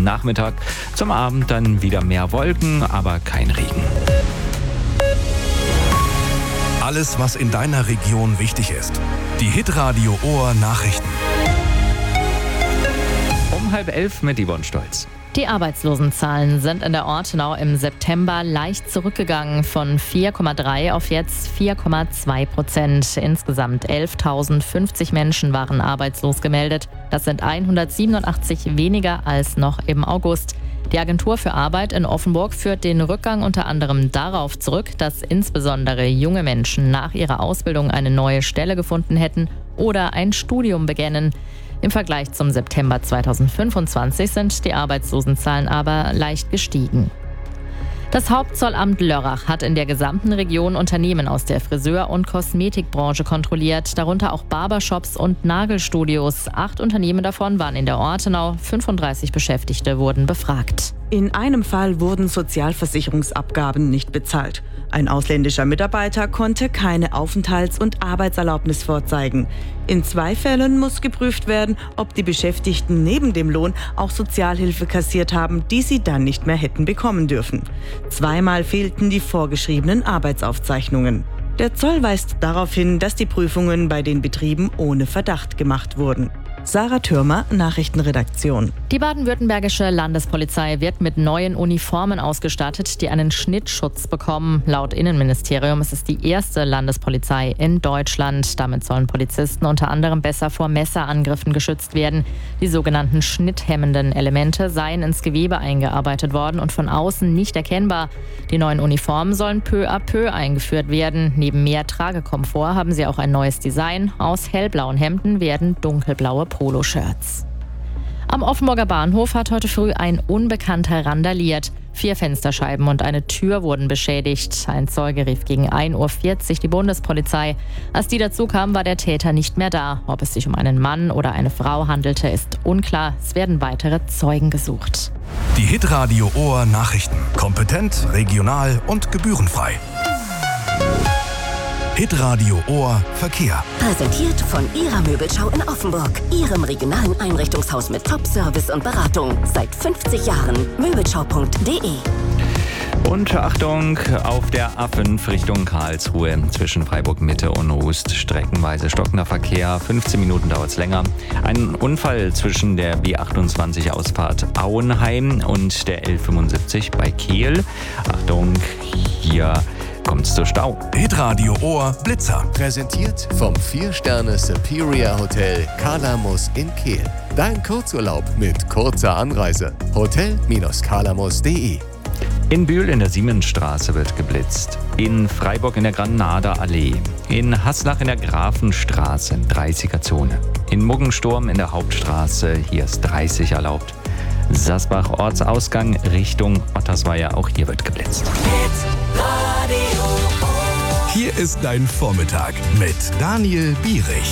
am Nachmittag. Zum Abend dann wieder mehr Wolken, aber kein Regen. Alles, was in deiner Region wichtig ist. Die Hitradio Ohr Nachrichten. Um 10:30 mit Yvonne Stolz. Die Arbeitslosenzahlen sind in der Ortenau im September leicht zurückgegangen von 4,3 auf jetzt 4,2%. Insgesamt 11.050 Menschen waren arbeitslos gemeldet. Das sind 187 weniger als noch im August. Die Agentur für Arbeit in Offenburg führt den Rückgang unter anderem darauf zurück, dass insbesondere junge Menschen nach ihrer Ausbildung eine neue Stelle gefunden hätten oder ein Studium beginnen. Im Vergleich zum September 2025 sind die Arbeitslosenzahlen aber leicht gestiegen. Das Hauptzollamt Lörrach hat in der gesamten Region Unternehmen aus der Friseur- und Kosmetikbranche kontrolliert, darunter auch Barbershops und Nagelstudios. 8 Unternehmen davon waren in der Ortenau, 35 Beschäftigte wurden befragt. In einem Fall wurden Sozialversicherungsabgaben nicht bezahlt. Ein ausländischer Mitarbeiter konnte keine Aufenthalts- und Arbeitserlaubnis vorzeigen. In 2 Fällen muss geprüft werden, ob die Beschäftigten neben dem Lohn auch Sozialhilfe kassiert haben, die sie dann nicht mehr hätten bekommen dürfen. 2-mal fehlten die vorgeschriebenen Arbeitsaufzeichnungen. Der Zoll weist darauf hin, dass die Prüfungen bei den Betrieben ohne Verdacht gemacht wurden. Sarah Thürmer, Nachrichtenredaktion. Die baden-württembergische Landespolizei wird mit neuen Uniformen ausgestattet, die einen Schnittschutz bekommen. Laut Innenministerium ist es die erste Landespolizei in Deutschland. Damit sollen Polizisten unter anderem besser vor Messerangriffen geschützt werden. Die sogenannten schnitthemmenden Elemente seien ins Gewebe eingearbeitet worden und von außen nicht erkennbar. Die neuen Uniformen sollen peu à peu eingeführt werden. Neben mehr Tragekomfort haben sie auch ein neues Design. Aus hellblauen Hemden werden dunkelblaue Poloshirts. Am Offenburger Bahnhof hat heute früh ein Unbekannter randaliert. 4 Fensterscheiben und eine Tür wurden beschädigt. Ein Zeuge rief gegen 1:40 Uhr die Bundespolizei. Als die dazu kam, war der Täter nicht mehr da. Ob es sich um einen Mann oder eine Frau handelte, ist unklar. Es werden weitere Zeugen gesucht. Die Hitradio Ohr Nachrichten. Kompetent, regional und gebührenfrei. Hitradio Ohr Verkehr. Präsentiert von Ihrer Möbelschau in Offenburg. Ihrem regionalen Einrichtungshaus mit Top-Service und Beratung. Seit 50 Jahren. Möbelschau.de. Und Achtung, auf der A5 Richtung Karlsruhe zwischen Freiburg Mitte und Rust streckenweise stockender Verkehr. 15 Minuten dauert es länger. Ein Unfall zwischen der B28 Ausfahrt Auenheim und der L75 bei Kehl. Achtung, hier kommt es zu Stau. Hitradio Ohr Blitzer. Präsentiert vom 4-Sterne Superior Hotel Kalamus in Kehl. Dein Kurzurlaub mit kurzer Anreise. Hotel-kalamus.de. In Bühl in der Siemensstraße wird geblitzt. In Freiburg in der Granader Allee. In Haslach in der Grafenstraße 30er-Zone. In Muggensturm in der Hauptstraße, hier ist 30 erlaubt. Sasbach Ortsausgang Richtung Ottersweier, auch hier wird geblitzt. Hier ist dein Vormittag mit Daniel Bierich.